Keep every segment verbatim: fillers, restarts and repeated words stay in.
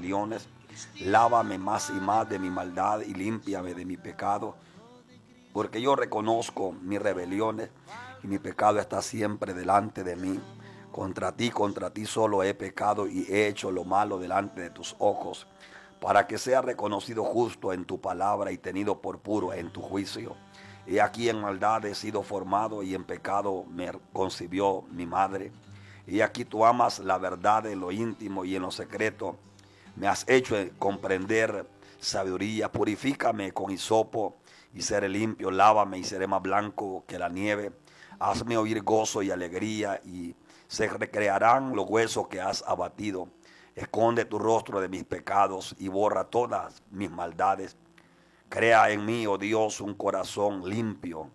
rebeliones. Lávame más y más de mi maldad y límpiame de mi pecado, porque yo reconozco mis rebeliones y mi pecado está siempre delante de mí. Contra ti, contra ti solo he pecado y he hecho lo malo delante de tus ojos, para que sea reconocido justo en tu palabra y tenido por puro en tu juicio. He aquí en maldad he sido formado y en pecado me concibió mi madre. Y aquí tú amas la verdad en lo íntimo y en lo secreto. Me has hecho comprender sabiduría. Purifícame con hisopo y seré limpio. Lávame y seré más blanco que la nieve. Hazme oír gozo y alegría y se recrearán los huesos que has abatido. Esconde tu rostro de mis pecados y borra todas mis maldades. Crea en mí, oh Dios, un corazón limpio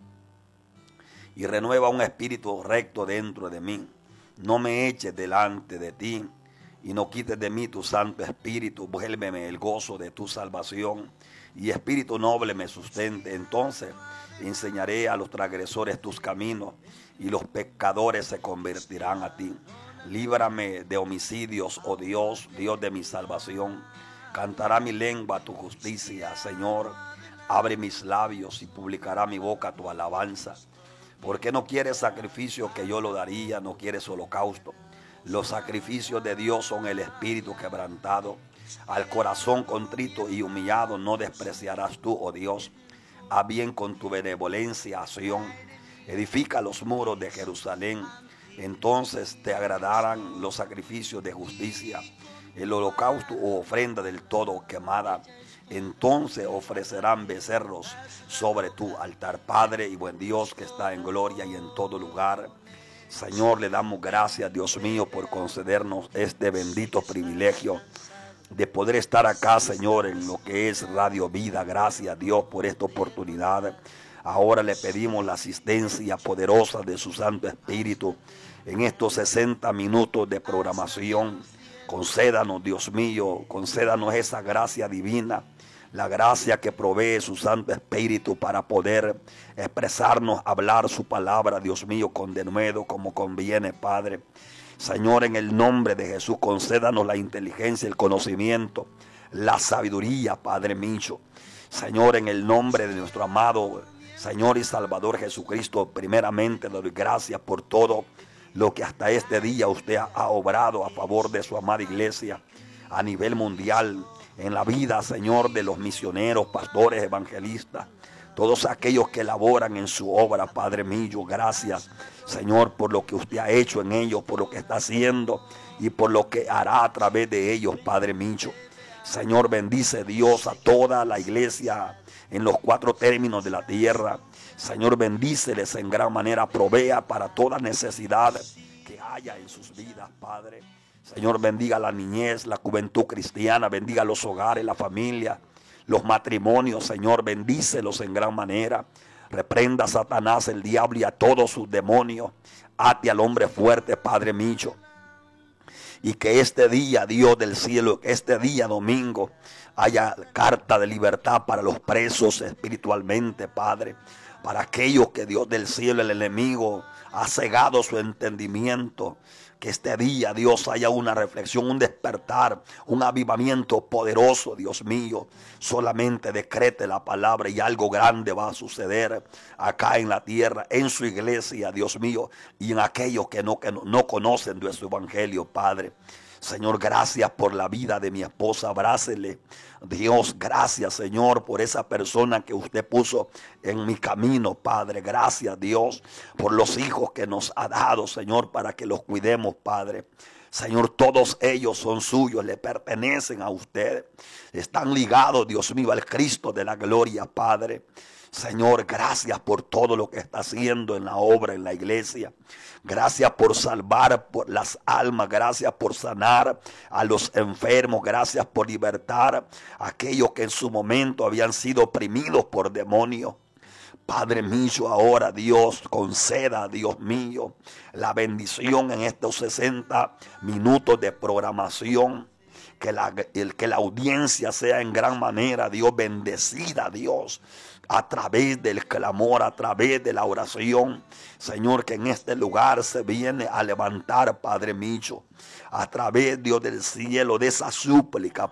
y renueva un espíritu recto dentro de mí. No me eches delante de ti y no quites de mí tu santo espíritu. Vuélveme el gozo de tu salvación y espíritu noble me sustente. Entonces enseñaré a los transgresores tus caminos y los pecadores se convertirán a ti. Líbrame de homicidios, oh Dios, Dios de mi salvación. Cantará mi lengua tu justicia, Señor. Abre mis labios y publicará mi boca tu alabanza. Porque no quieres sacrificio que yo lo daría, no quieres holocausto. Los sacrificios de Dios son el espíritu quebrantado. Al corazón contrito y humillado no despreciarás tú, oh Dios. Haz bien con tu benevolencia a Sión. Edifica los muros de Jerusalén. Entonces te agradarán los sacrificios de justicia, el holocausto o ofrenda del todo quemada. Entonces ofrecerán becerros sobre tu altar. Padre y buen Dios que está en gloria y en todo lugar, Señor, le damos gracias, Dios mío, por concedernos este bendito privilegio de poder estar acá, Señor, en lo que es Radio Vida. Gracias, Dios, por esta oportunidad. Ahora le pedimos la asistencia poderosa de su Santo Espíritu en estos sesenta minutos de programación. Concédanos, Dios mío, concédanos esa gracia divina, la gracia que provee su Santo Espíritu para poder expresarnos, hablar su palabra, Dios mío, con denuedo como conviene, Padre. Señor, en el nombre de Jesús, concédanos la inteligencia, el conocimiento, la sabiduría, Padre mío. Señor, en el nombre de nuestro amado Señor y Salvador Jesucristo, primeramente le doy gracias por todo lo que hasta este día usted ha obrado a favor de su amada iglesia a nivel mundial, en la vida, Señor, de los misioneros, pastores, evangelistas, todos aquellos que laboran en su obra, Padre mío. Gracias, Señor, por lo que usted ha hecho en ellos, por lo que está haciendo y por lo que hará a través de ellos, Padre mío. Señor, bendice Dios a toda la iglesia en los cuatro términos de la tierra. Señor, bendíceles en gran manera, provea para toda necesidad que haya en sus vidas, Padre. Señor, bendiga la niñez, la juventud cristiana, bendiga los hogares, la familia, los matrimonios, Señor, bendícelos en gran manera. Reprenda a Satanás, el diablo y a todos sus demonios. Ate al hombre fuerte, Padre mío. Y que este día, Dios del cielo, este día domingo, haya carta de libertad para los presos espiritualmente, Padre. Para aquellos que Dios del cielo, el enemigo, ha cegado su entendimiento. Que este día, Dios, haya una reflexión, un despertar, un avivamiento poderoso, Dios mío. Solamente decrete la palabra y algo grande va a suceder acá en la tierra, en su iglesia, Dios mío, y en aquellos que no, que no, no conocen de su evangelio, Padre. Señor, gracias por la vida de mi esposa, abrácele. Dios, gracias, Señor, por esa persona que usted puso en mi camino, Padre. Gracias, Dios, por los hijos que nos ha dado, Señor, para que los cuidemos, Padre. Señor, todos ellos son suyos, le pertenecen a usted. Están ligados, Dios mío, al Cristo de la gloria, Padre. Señor, gracias por todo lo que está haciendo en la obra, en la iglesia. Gracias por salvar por las almas. Gracias por sanar a los enfermos. Gracias por libertar a aquellos que en su momento habían sido oprimidos por demonios. Padre mío, ahora Dios conceda, Dios mío, la bendición en estos sesenta minutos de programación. Que la, el, que la audiencia sea en gran manera, Dios, bendecida, Dios, a través del clamor, a través de la oración. Señor, que en este lugar se viene a levantar, Padre mío, a través, Dios del cielo, de esa súplica,